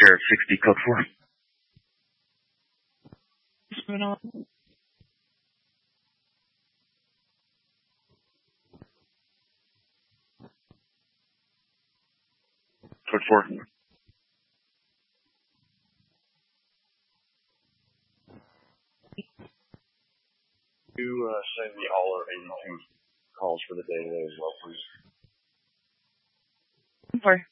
Sheriff 60, code 4. What's going on? Code 4. You send me all our 82 calls for the day today as well, please. Code 4.